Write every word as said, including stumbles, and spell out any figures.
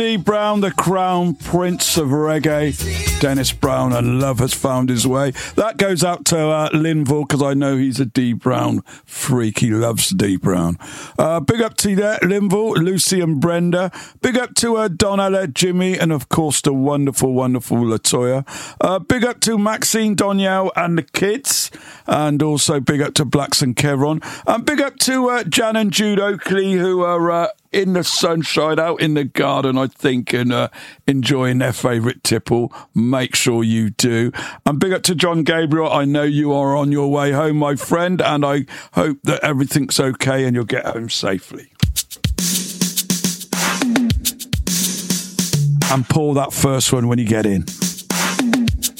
Dee Brown, the crown prince of reggae. Dennis Brown and Love Has Found His Way. That goes out to uh, Linville, because I know he's a Dee Brown freak. He loves Dee Brown. Uh, big up to that, Linville, Lucy and Brenda. Big up to uh, Donnella, Jimmy, and of course the wonderful, wonderful Latoya. Uh, big up to Maxine, Danielle, and the kids. And also big up to Blacks and Kevron. And big up to uh, Jan and Jude Oakley, who are uh, in the sunshine, out in the garden, I think, and uh, enjoying their favourite tipple. Make sure you do. And big up to John Gabriel. I know you are on your way home, my friend, and I hope that everything's okay and you'll get home safely. And pull that first one when you get in.